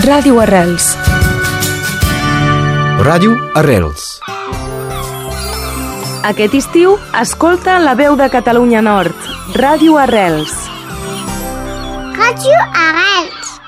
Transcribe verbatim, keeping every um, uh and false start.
Ràdio Arrels. Ràdio Arrels. Aquest estiu, escolta La Veu de Catalunya Nord. Ràdio Arrels. Ràdio Arrels.